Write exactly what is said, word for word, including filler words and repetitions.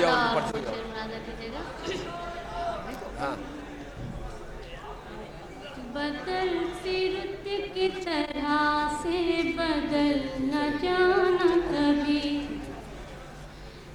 जाओ ऊपर चले जाओ। हाँ बदल सी रुत की तरह से बदल न जा